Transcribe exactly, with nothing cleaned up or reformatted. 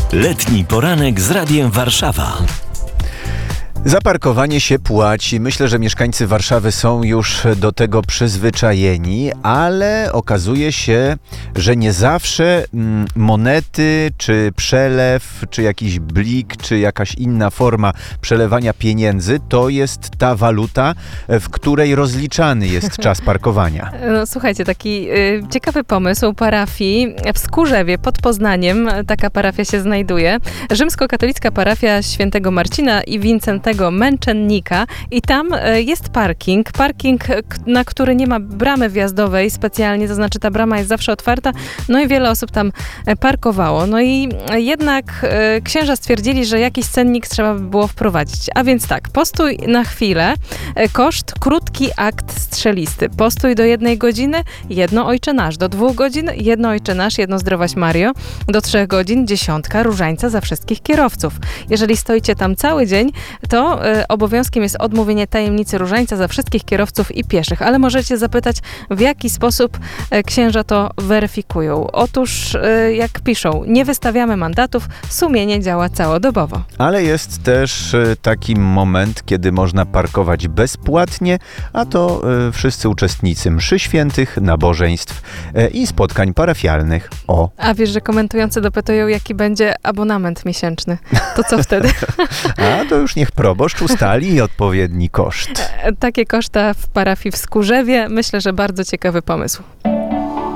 Letni poranek z Radiem Warszawa. Za parkowanie się płaci. Myślę, że mieszkańcy Warszawy są już do tego przyzwyczajeni, ale okazuje się, że nie zawsze mm, monety, czy przelew, czy jakiś blik, czy jakaś inna forma przelewania pieniędzy to jest ta waluta, w której rozliczany jest czas parkowania. No, słuchajcie, taki y, ciekawy pomysł parafii w Skórzewie pod Poznaniem. Taka parafia się znajduje. Rzymskokatolicka parafia Świętego Marcina i Wincentego Męczennika i tam jest parking, parking, na który nie ma bramy wjazdowej specjalnie, to znaczy ta brama jest zawsze otwarta, no i wiele osób tam parkowało. No i jednak księża stwierdzili, że jakiś cennik trzeba by było wprowadzić. A więc tak, postój na chwilę, koszt krótki akt strzelisty. Postój do jednej godziny, jedno Ojcze Nasz. Do dwóch godzin, jedno Ojcze Nasz, jedno Zdrowaś Mario. Do trzech godzin, dziesiątka różańca za wszystkich kierowców. Jeżeli stoicie tam cały dzień, to y, obowiązkiem jest odmówienie tajemnicy różańca za wszystkich kierowców i pieszych. Ale możecie zapytać, w jaki sposób y, księża to weryfikują. Otóż, y, jak piszą, nie wystawiamy mandatów, sumienie działa całodobowo. Ale jest też y, taki moment, kiedy można parkować bezpłatnie, a to y, wszyscy uczestnicy mszy świętych, nabożeństw y, i spotkań parafialnych. O. A wiesz, że komentujący dopytują, jaki będzie abonament miesięczny. To co wtedy? A to już niech proboszcz ustali odpowiedni koszt. Takie koszta w parafii w Skórzewie. Myślę, że bardzo ciekawy pomysł.